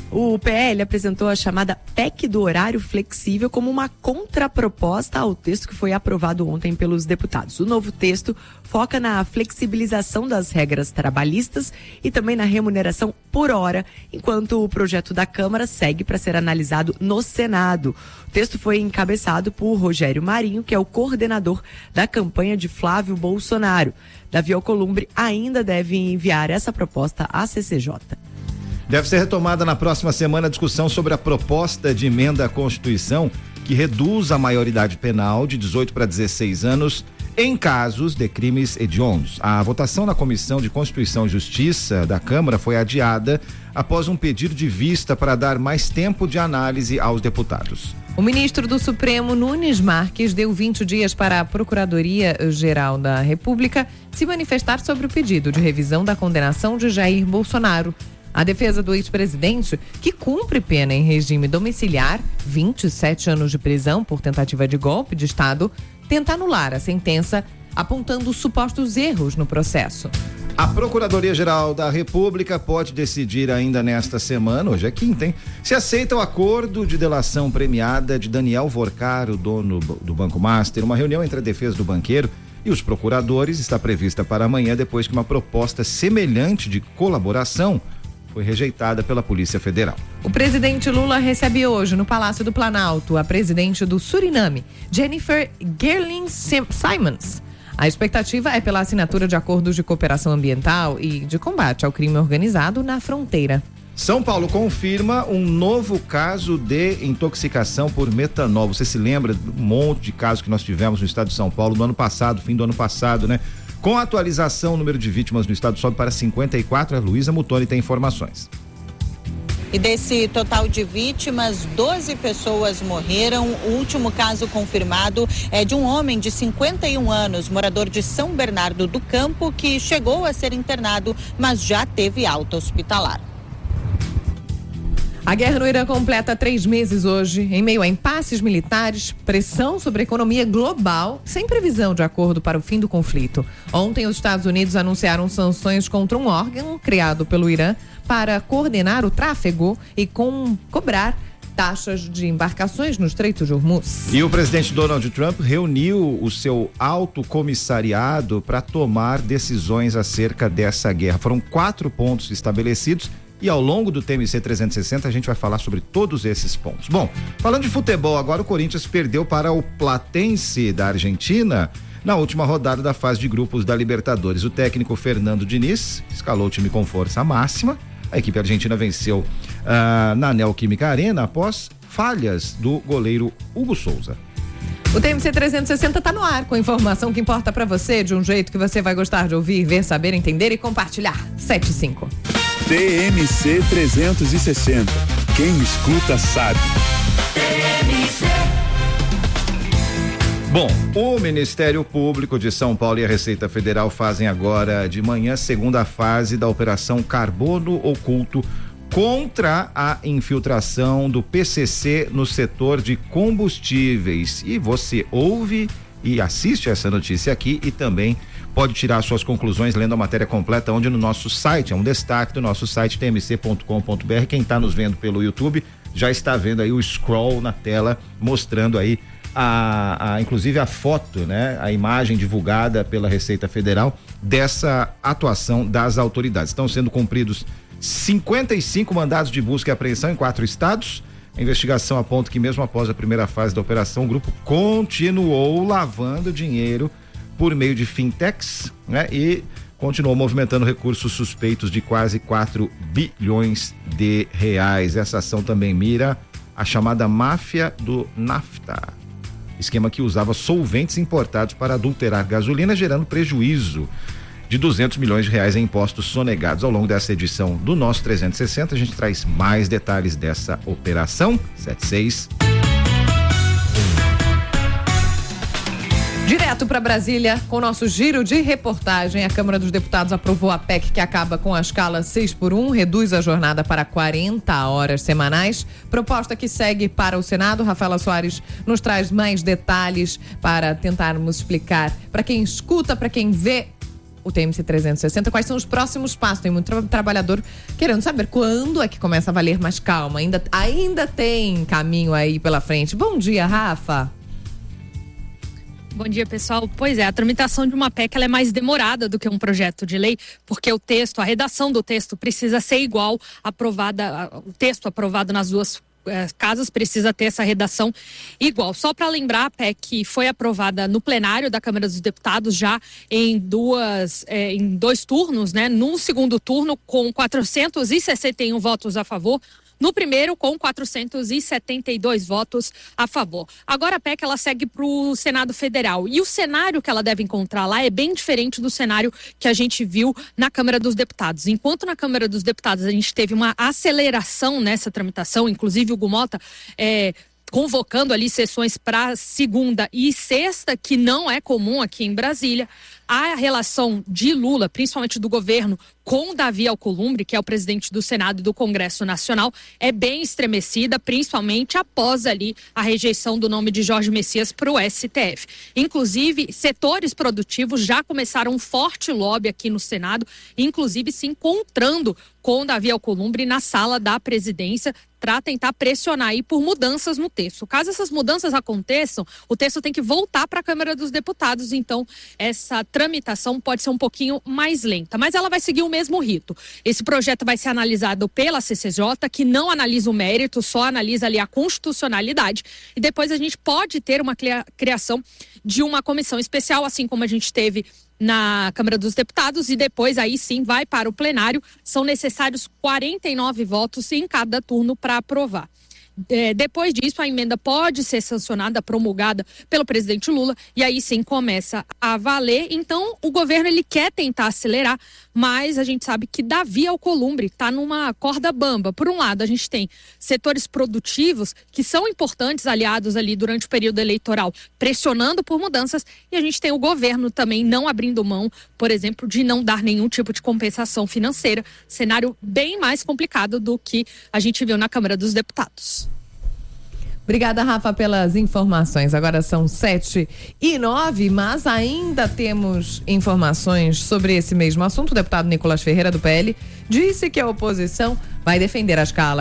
N: O PL apresentou a chamada PEC do horário flexível como uma contraproposta ao texto que foi aprovado ontem pelos deputados. O novo texto foca na flexibilização das regras trabalhistas e também na remuneração por hora, enquanto o projeto da Câmara segue para ser analisado no Senado. O texto foi encabeçado por Rogério Marinho, que é o coordenador da campanha de Flávio Bolsonaro. Davi Alcolumbre ainda deve enviar essa proposta à CCJ.
S: Deve ser retomada na próxima semana a discussão sobre a proposta de emenda à Constituição que reduz a maioridade penal de 18 para 16 anos em casos de crimes hediondos. A votação na Comissão de Constituição e Justiça da Câmara foi adiada após um pedido de vista para dar mais tempo de análise aos deputados.
L: O ministro do Supremo, Nunes Marques, deu 20 dias para a Procuradoria-Geral da República se manifestar sobre o pedido de revisão da condenação de Jair Bolsonaro. A defesa do ex-presidente, que cumpre pena em regime domiciliar, 27 anos de prisão por tentativa de golpe de Estado, tenta anular a sentença, apontando supostos erros no processo.
S: A Procuradoria-Geral da República pode decidir ainda nesta semana, hoje é quinta, hein? Se aceita o acordo de delação premiada de Daniel Vorcar, o dono do Banco Master. Uma reunião entre a defesa do banqueiro e os procuradores está prevista para amanhã, depois que uma proposta semelhante de colaboração foi rejeitada pela Polícia Federal.
L: O presidente Lula recebe hoje no Palácio do Planalto a presidente do Suriname, Jennifer Gerling Simons. A expectativa é pela assinatura de acordos de cooperação ambiental e de combate ao crime organizado na fronteira.
S: São Paulo confirma um novo caso de intoxicação por metanol. Você se lembra do monte de casos que nós tivemos no estado de São Paulo no ano passado, fim do ano passado, né? Com a atualização, o número de vítimas no estado sobe para 54. A Luísa Mutoni tem informações.
U: E desse total de vítimas, 12 pessoas morreram. O último caso confirmado é de um homem de 51 anos, morador de São Bernardo do Campo, que chegou a ser internado, mas já teve alta hospitalar.
L: A guerra no Irã completa 3 meses hoje, em meio a impasses militares, pressão sobre a economia global, sem previsão de acordo para o fim do conflito. Ontem, os Estados Unidos anunciaram sanções contra um órgão criado pelo Irã para coordenar o tráfego e cobrar taxas de embarcações no Estreito de Hormuz.
S: E o presidente Donald Trump reuniu o seu alto comissariado para tomar decisões acerca dessa guerra. Foram 4 pontos estabelecidos. E ao longo do TMC 360 a gente vai falar sobre todos esses pontos. Bom, falando de futebol, agora o Corinthians perdeu para o Platense da Argentina na última rodada da fase de grupos da Libertadores. O técnico Fernando Diniz escalou o time com força máxima. A equipe argentina venceu na Neoquímica Arena após falhas do goleiro Hugo Souza.
L: O TMC 360 tá no ar, com informação que importa para você, de um jeito que você vai gostar de ouvir, ver, saber, entender e compartilhar. 7-5.
F: TMC 360. Quem escuta sabe.
S: Bom, o Ministério Público de São Paulo e a Receita Federal fazem agora de manhã a segunda fase da Operação Carbono Oculto contra a infiltração do PCC no setor de combustíveis. E você ouve e assiste essa notícia aqui e também pode tirar suas conclusões lendo a matéria completa onde no nosso site, é um destaque do nosso site tmc.com.br. Quem está nos vendo pelo YouTube já está vendo aí o scroll na tela mostrando aí inclusive a foto, né? A imagem divulgada pela Receita Federal dessa atuação das autoridades. Estão sendo cumpridos 55 mandados de busca e apreensão em 4 estados. A investigação aponta que mesmo após a primeira fase da operação, o grupo continuou lavando dinheiro por meio de fintechs, né? E continuou movimentando recursos suspeitos de quase 4 bilhões de reais. Essa ação também mira a chamada máfia do nafta, esquema que usava solventes importados para adulterar gasolina, gerando prejuízo de 200 milhões de reais em impostos sonegados. Ao longo dessa edição do nosso 360, a gente traz mais detalhes dessa operação. 76.
L: Direto para Brasília, com o nosso giro de reportagem, a Câmara dos Deputados aprovou a PEC que acaba com a escala 6x1, reduz a jornada para 40 horas semanais. Proposta que segue para o Senado. Rafaela Soares nos traz mais detalhes para tentarmos explicar para quem escuta, para quem vê o TMC 360. Quais são os próximos passos? Tem muito trabalhador querendo saber quando é que começa a valer, mas calma, ainda tem caminho aí pela frente. Bom dia, Rafa.
T: Bom dia, pessoal. Pois é, a tramitação de uma PEC ela é mais demorada do que um projeto de lei, porque o texto, a redação do texto precisa ser igual, o texto aprovado nas duas casas precisa ter essa redação igual. Só para lembrar, a PEC foi aprovada no plenário da Câmara dos Deputados já em dois turnos, né? No segundo turno, com 461 votos a favor. No primeiro, com 472 votos a favor. Agora a PEC ela segue para o Senado Federal. E o cenário que ela deve encontrar lá é bem diferente do cenário que a gente viu na Câmara dos Deputados. Enquanto na Câmara dos Deputados a gente teve uma aceleração nessa tramitação, inclusive o Hugo Mota convocando ali sessões para segunda e sexta, que não é comum aqui em Brasília. A relação de Lula, principalmente do governo, com Davi Alcolumbre, que é o presidente do Senado e do Congresso Nacional, é bem estremecida, principalmente após ali a rejeição do nome de Jorge Messias para o STF. Inclusive, setores produtivos já começaram um forte lobby aqui no Senado, inclusive se encontrando com Davi Alcolumbre na sala da presidência para tentar pressionar aí por mudanças no texto. Caso essas mudanças aconteçam, o texto tem que voltar para a Câmara dos Deputados, então essa tramitação pode ser um pouquinho mais lenta, mas ela vai seguir o mesmo rito. Esse projeto vai ser analisado pela CCJ, que não analisa o mérito, só analisa ali a constitucionalidade, e depois a gente pode ter uma criação de uma comissão especial, assim como a gente teve na Câmara dos Deputados, e depois aí sim vai para o plenário. São necessários 49 votos em cada turno para aprovar. Depois disso, a emenda pode ser sancionada, promulgada pelo presidente Lula, e aí sim começa a valer. Então, o governo ele quer tentar acelerar, mas a gente sabe que Davi Alcolumbre está numa corda bamba. Por um lado, a gente tem setores produtivos que são importantes, aliados ali durante o período eleitoral, pressionando por mudanças, e a gente tem o governo também não abrindo mão, por exemplo, de não dar nenhum tipo de compensação financeira. Cenário bem mais complicado do que a gente viu na Câmara dos Deputados.
L: Obrigada, Rafa, pelas informações. Agora são 7h09, mas ainda temos informações sobre esse mesmo assunto. O deputado Nicolas Ferreira, do PL, disse que a oposição vai defender a escala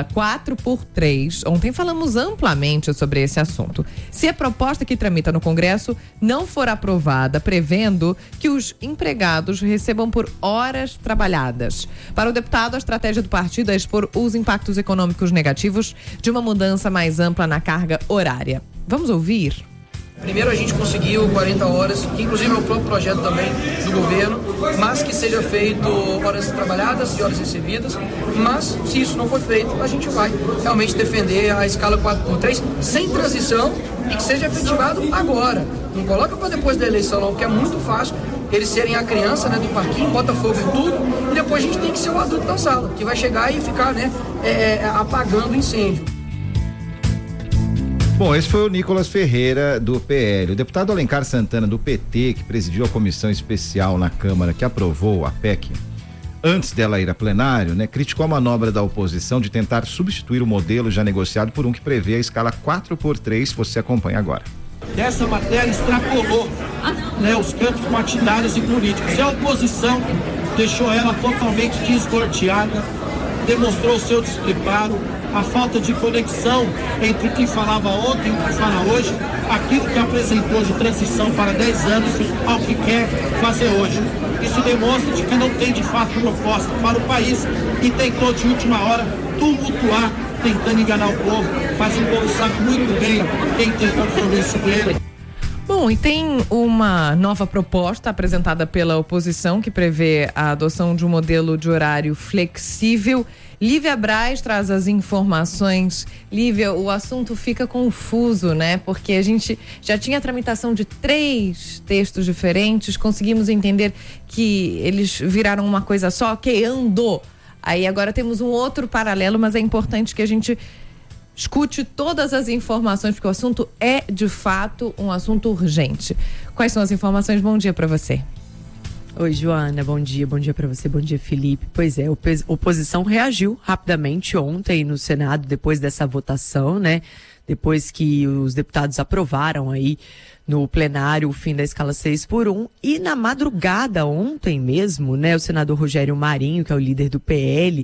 L: 4x3. Ontem falamos amplamente sobre esse assunto. Se a proposta que tramita no Congresso não for aprovada, prevendo que os empregados recebam por horas trabalhadas. Para o deputado, a estratégia do partido é expor os impactos econômicos negativos de uma mudança mais ampla na carga horária. Vamos ouvir?
E: Primeiro a gente conseguiu 40 horas, que inclusive é o próprio projeto também do governo, mas que seja feito horas trabalhadas e horas recebidas, mas se isso não for feito, a gente vai realmente defender a escala 4x3 sem transição e que seja efetivado agora. Não coloca para depois da eleição não, porque é muito fácil eles serem a criança, né, do parquinho, bota fogo em tudo, e depois a gente tem que ser o adulto da sala, que vai chegar e ficar, né, apagando o incêndio.
S: Bom, esse foi o Nicolas Ferreira, do PL. O deputado Alencar Santana, do PT, que presidiu a comissão especial na Câmara que aprovou a PEC, antes dela ir a plenário, né, criticou a manobra da oposição de tentar substituir o modelo já negociado por um que prevê a escala 4x3, você acompanha agora.
V: Essa matéria extrapolou, né, os campos partidários e políticos. E a oposição deixou ela totalmente desnorteada, demonstrou o seu despreparo, a falta de conexão entre o que falava ontem e o que fala hoje, aquilo que apresentou de transição para 10 anos ao que quer fazer hoje. Isso demonstra de que não tem de fato proposta para o país e tentou de última hora tumultuar, tentando enganar o povo, mas o povo sabe muito bem quem tentou fazer isso com ele.
L: Bom, e tem uma nova proposta apresentada pela oposição que prevê a adoção de um modelo de horário flexível. Lívia Braz traz as informações. Lívia, o assunto fica confuso, né? Porque a gente já tinha a tramitação de 3 textos diferentes, conseguimos entender que eles viraram uma coisa só, que andou. Aí agora temos um outro paralelo, mas é importante que a gente escute todas as informações, porque o assunto é, de fato, um assunto urgente. Quais são as informações? Bom dia para você.
N: Oi, Joana, bom dia para você, bom dia, Felipe. Pois é, a oposição reagiu rapidamente ontem no Senado, depois dessa votação, né? Depois que os deputados aprovaram aí no plenário o fim da escala 6x1 e na madrugada ontem mesmo, né, o senador Rogério Marinho, que é o líder do PL,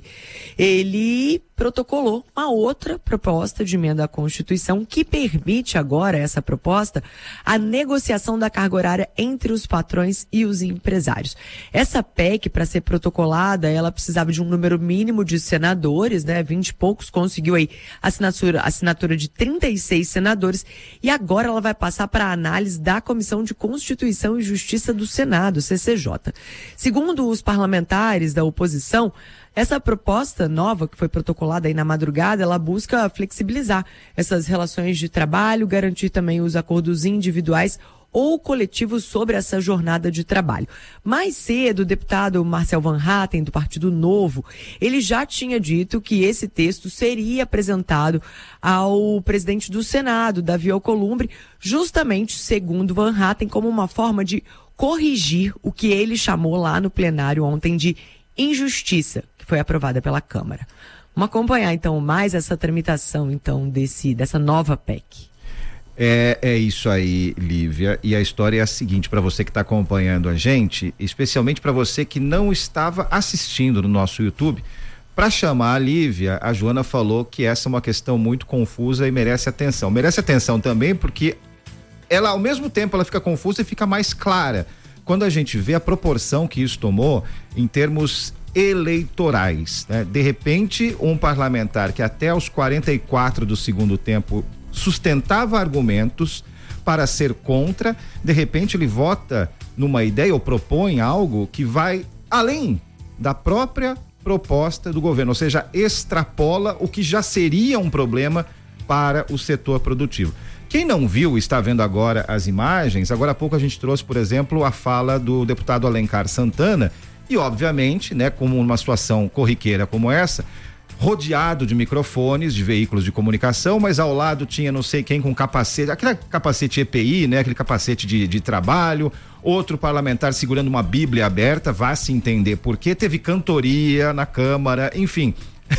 N: ele protocolou uma outra proposta de emenda à Constituição que permite agora, essa proposta, a negociação da carga horária entre os patrões e os empresários. Essa PEC, para ser protocolada, ela precisava de um número mínimo de senadores, né, 20 e poucos, conseguiu aí assinatura de 36 senadores e agora ela vai passar para análise da Comissão de Constituição e Justiça do Senado, CCJ. Segundo os parlamentares da oposição, essa proposta nova que foi protocolada aí na madrugada, ela busca flexibilizar essas relações de trabalho, garantir também os acordos individuais ou coletivos sobre essa jornada de trabalho. Mais cedo, o deputado Marcel Van Hatten, do Partido Novo, ele já tinha dito que esse texto seria apresentado ao presidente do Senado, Davi Alcolumbre, justamente, segundo Van Hatten, como uma forma de corrigir o que ele chamou lá no plenário ontem de injustiça, que foi aprovada pela Câmara. Vamos acompanhar, então, mais essa tramitação, então, dessa nova PEC.
S: É isso aí, Lívia, e a história é a seguinte, para você que está acompanhando a gente, especialmente para você que não estava assistindo no nosso YouTube, para chamar a Lívia, a Joana falou que essa é uma questão muito confusa e merece atenção. Merece atenção também porque ela, ao mesmo tempo, ela fica confusa e fica mais clara quando a gente vê a proporção que isso tomou em termos eleitorais, né? De repente, um parlamentar que até os 44 do segundo tempo sustentava argumentos para ser contra, de repente ele vota numa ideia ou propõe algo que vai além da própria proposta do governo, ou seja, extrapola o que já seria um problema para o setor produtivo. Quem não viu, está vendo agora as imagens, agora há pouco a gente trouxe, por exemplo, a fala do deputado Alencar Santana e, obviamente, né, como uma situação corriqueira como essa, rodeado de microfones, de veículos de comunicação, mas ao lado tinha não sei quem com capacete, aquele capacete EPI, né? Aquele capacete de trabalho, outro parlamentar segurando uma bíblia aberta, vá se entender porque teve cantoria na Câmara, enfim.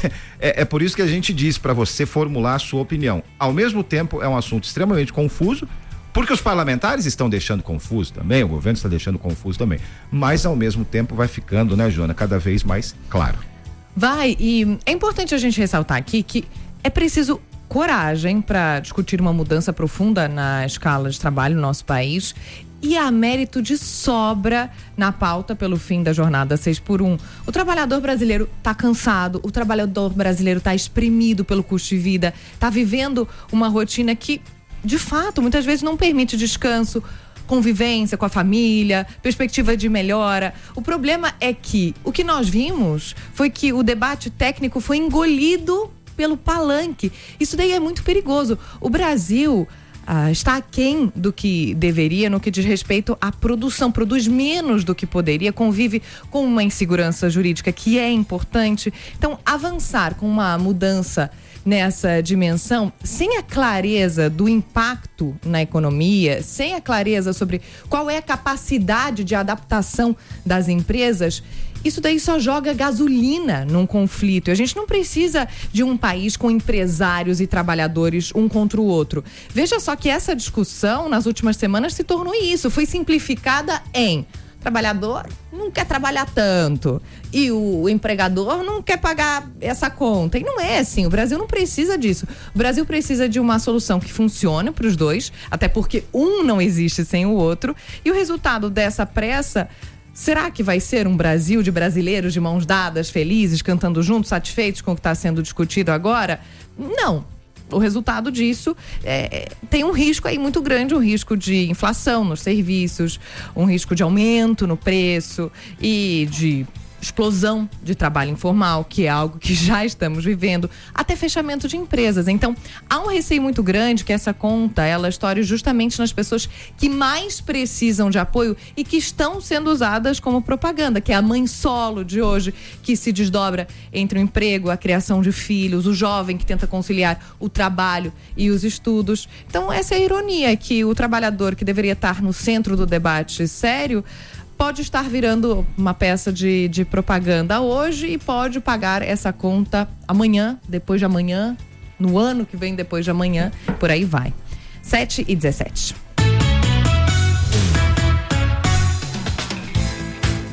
S: É por isso que a gente diz para você formular a sua opinião. Ao mesmo tempo, é um assunto extremamente confuso, porque os parlamentares estão deixando confuso também, o governo está deixando confuso também, mas ao mesmo tempo vai ficando, né, Joana, cada vez mais claro.
B: Vai, e é importante a gente ressaltar aqui que é preciso coragem para discutir uma mudança profunda na escala de trabalho no nosso país e há mérito de sobra na pauta pelo fim da jornada 6x1. O trabalhador brasileiro está cansado, o trabalhador brasileiro está exprimido pelo custo de vida, está vivendo uma rotina que, de fato, muitas vezes não permite descanso, convivência com a família, perspectiva de melhora. O problema é que o que nós vimos foi que o debate técnico foi engolido pelo palanque. Isso daí é muito perigoso. O Brasil está aquém do que deveria no que diz respeito à produção, produz menos do que poderia, convive com uma insegurança jurídica que é importante. Então, avançar com uma mudança nessa dimensão, sem a clareza do impacto na economia, sem a clareza sobre qual é a capacidade de adaptação das empresas, isso daí só joga gasolina num conflito. A gente não precisa de um país com empresários e trabalhadores um contra o outro. Veja só que essa discussão nas últimas semanas se tornou isso, foi simplificada em trabalhador não quer trabalhar tanto e o empregador não quer pagar essa conta. E não é assim, o Brasil não precisa disso. O Brasil precisa de uma solução que funcione para os dois, até porque um não existe sem o outro. E o resultado dessa pressa, será que vai ser um Brasil de brasileiros de mãos dadas, felizes, cantando juntos, satisfeitos com o que está sendo discutido agora? Não. O resultado disso tem um risco aí muito grande, um risco de inflação nos serviços, um risco de aumento no preço e de explosão de trabalho informal, que é algo que já estamos vivendo, até fechamento de empresas. Então, há um receio muito grande que essa conta, ela estoure justamente nas pessoas que mais precisam de apoio e que estão sendo usadas como propaganda, que é a mãe solo de hoje, que se desdobra entre o emprego, a criação de filhos, o jovem que tenta conciliar o trabalho e os estudos. Então, essa é a ironia, que o trabalhador que deveria estar no centro do debate sério pode estar virando uma peça de propaganda hoje e pode pagar essa conta amanhã, depois de amanhã, no ano que vem depois de amanhã, por aí vai. 7h17.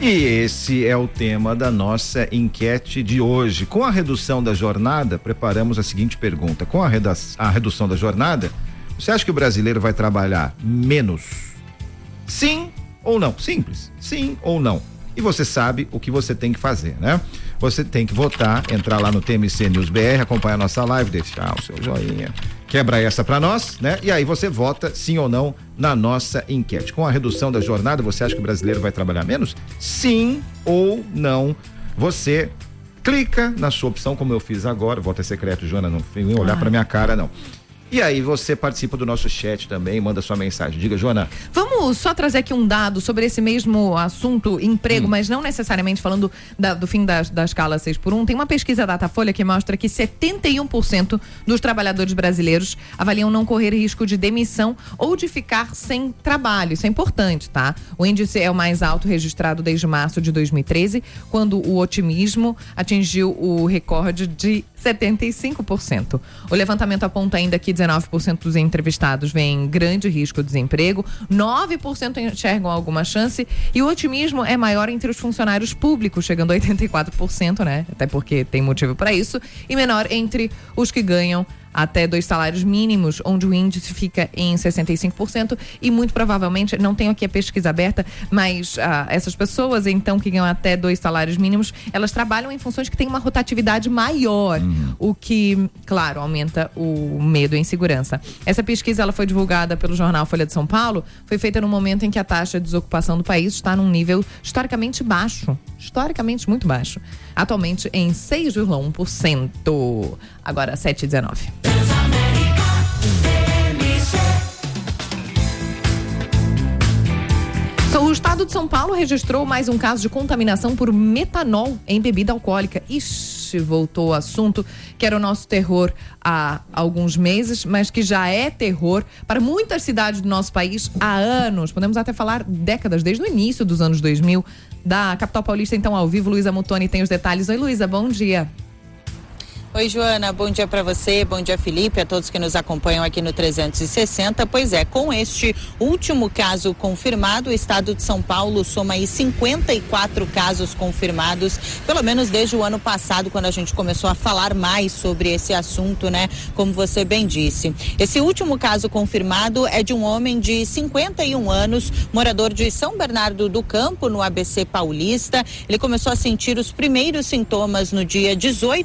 S: E esse é o tema da nossa enquete de hoje. Com a redução da jornada, preparamos a seguinte pergunta: com a redução da jornada, você acha que o brasileiro vai trabalhar menos? Sim ou não? Simples. Sim ou não? E você sabe o que você tem que fazer, né? Você tem que votar, entrar lá no TMC News BR, acompanhar a nossa live, deixar o seu joinha, quebra essa pra nós, né? E aí você vota sim ou não na nossa enquete. Com a redução da jornada, você acha que o brasileiro vai trabalhar menos? Sim ou não? Você clica na sua opção, como eu fiz agora. O voto é secreto, Joana, não vem olhar pra minha cara, não. E aí você participa do nosso chat também, manda sua mensagem. Diga, Joana.
L: Vamos só trazer aqui um dado sobre esse mesmo assunto, emprego, mas não necessariamente falando do fim da escala 6x1. Tem uma pesquisa da Datafolha que mostra que 71% dos trabalhadores brasileiros avaliam não correr risco de demissão ou de ficar sem trabalho. Isso é importante, tá? O índice é o mais alto registrado desde março de 2013, quando o otimismo atingiu o recorde de 75%. O levantamento aponta ainda que 19% dos entrevistados veem grande risco de desemprego, 9% enxergam alguma chance e o otimismo é maior entre os funcionários públicos, chegando a 84%, né? Até porque tem motivo para isso, e menor entre os que ganham até 2 salários mínimos, onde o índice fica em 65%, e muito provavelmente, não tenho aqui a pesquisa aberta, mas essas pessoas, então, que ganham até 2 salários mínimos, elas trabalham em funções que têm uma rotatividade maior, o que, claro, aumenta o medo e a insegurança. Essa pesquisa, ela foi divulgada pelo jornal Folha de São Paulo, foi feita no momento em que a taxa de desocupação do país está num nível historicamente baixo, muito baixo, atualmente em 6,1%. Agora 7h19. O estado de São Paulo registrou mais um caso de contaminação por metanol em bebida alcoólica. Ixi, voltou o assunto que era o nosso terror há alguns meses, mas que já é terror para muitas cidades do nosso país há anos. Podemos até falar décadas, desde o início dos anos 2000. Da capital paulista, então, ao vivo, Luísa Mutoni tem os detalhes. Oi, Luísa, bom dia.
U: Oi, Joana, bom dia para você, bom dia, Felipe, a todos que nos acompanham aqui no 360. Pois é, com este último caso confirmado, o estado de São Paulo soma aí 54 casos confirmados, pelo menos desde o ano passado, quando a gente começou a falar mais sobre esse assunto, né? Como você bem disse. Esse último caso confirmado é de um homem de 51 anos, morador de São Bernardo do Campo, no ABC Paulista. Ele começou a sentir os primeiros sintomas no dia 18